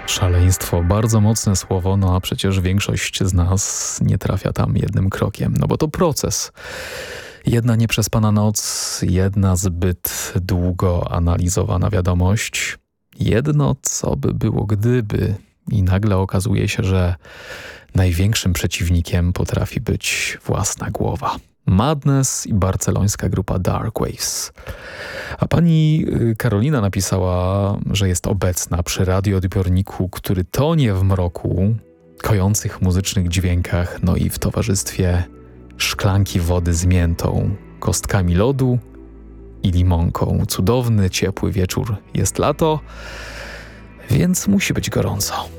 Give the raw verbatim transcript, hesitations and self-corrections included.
Szaleństwo, bardzo mocne słowo, no a przecież większość z nas nie trafia tam jednym krokiem, no bo to proces. Jedna nieprzespana noc, jedna zbyt długo analizowana wiadomość, jedno co by było gdyby i nagle okazuje się, że największym przeciwnikiem potrafi być własna głowa. Madness i barcelońska grupa Dark Waves. A pani Karolina napisała, że jest obecna przy radioodbiorniku, który tonie w mroku, kojących muzycznych dźwiękach, no i w towarzystwie szklanki wody z miętą, kostkami lodu i limonką. Cudowny, ciepły wieczór. Jest lato, więc musi być gorąco.